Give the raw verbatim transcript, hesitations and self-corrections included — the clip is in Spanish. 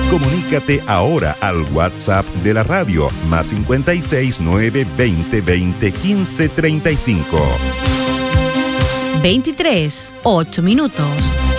Comunícate ahora al WhatsApp de la radio más cincuenta y seis, nueve, veinte, veinte, quince, treinta y cinco. veintitrés, ocho minutos.